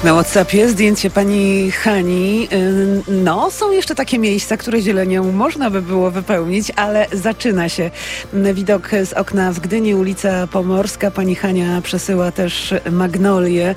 Na WhatsAppie zdjęcie pani Hani. No, są jeszcze takie miejsca, które zielenią można by było wypełnić, ale zaczyna się. Widok z okna w Gdyni, ulica Pomorska. Pani Hania przesyła też magnolię.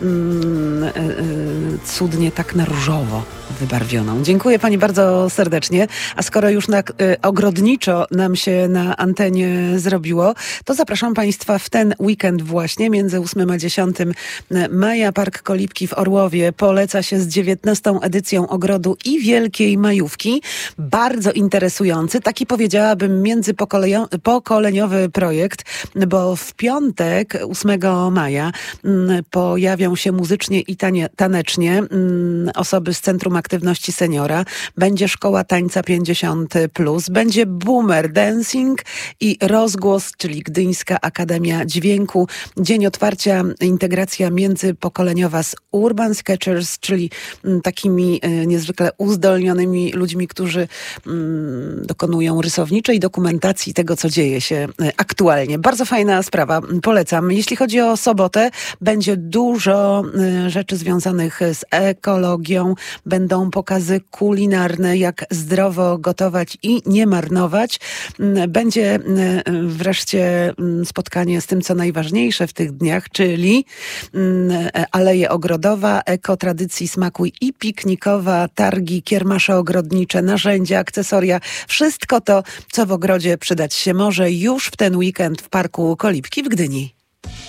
Cudnie tak na różowo wybarwioną. Dziękuję pani bardzo serdecznie. A skoro już ogrodniczo nam się na antenie zrobiło, to zapraszam państwa w ten weekend właśnie, między 8 a 10 maja. Park Kolibki w Orłowie poleca się z 19. edycją Ogrodu i Wielkiej Majówki. Bardzo interesujący, taki powiedziałabym międzypokoleniowy projekt, bo w piątek 8 maja pojawią się muzycznie i tanecznie osoby z Centrum Aktywności Seniora. Będzie Szkoła Tańca 50+, będzie Boomer Dancing i Rozgłos, czyli Gdyńska Akademia Dźwięku. Dzień otwarcia, integracja międzypokoleniowa z Urban Sketchers, czyli takimi niezwykle uzdolnionymi ludźmi, którzy dokonują rysowniczej dokumentacji tego, co dzieje się aktualnie. Bardzo fajna sprawa, polecam. Jeśli chodzi o sobotę, będzie dużo rzeczy związanych z ekologią. Będą pokazy kulinarne, jak zdrowo gotować i nie marnować. Będzie wreszcie spotkanie z tym, co najważniejsze w tych dniach, czyli Aleje Ogrodowa, ekotradycji smakuj i piknikowa, targi, kiermasze ogrodnicze, narzędzia, akcesoria. Wszystko to, co w ogrodzie przydać się może już w ten weekend w Parku Kolibki w Gdyni.